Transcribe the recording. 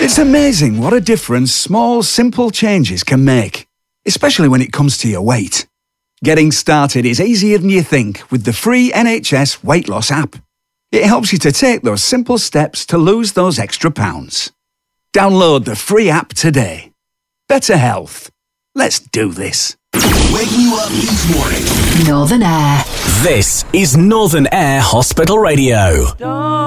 It's amazing what a difference small, simple changes can make, especially when it comes to your weight. Getting started is easier than you think with the free NHS Weight Loss app. It helps you to take those simple steps to lose those extra pounds. Download the free app today. Better health. Let's do this. Waking you up each morning. Northern Air. This is Northern Air Hospital Radio.